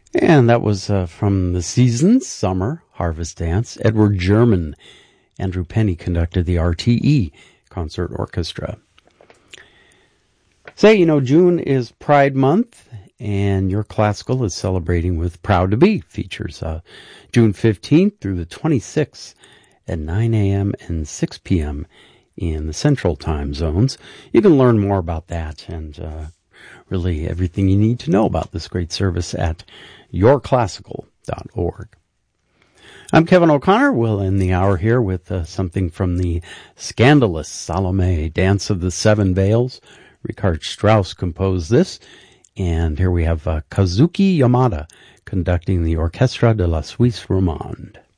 And that was from the season's Summer Harvest Dance. Edward German, Andrew Penny conducted the RTE Concert Orchestra. Say, June is Pride Month, and Your Classical is celebrating with Proud to Be features June 15th through the 26th at 9 a.m. and 6 p.m. in the Central Time Zones. You can learn more about that and really everything you need to know about this great service at yourclassical.org. I'm Kevin O'Connor. We'll end the hour here with something from the scandalous Salome, Dance of the Seven Veils. Richard Strauss composed this, and here we have Kazuki Yamada conducting the Orchestra de la Suisse Romande.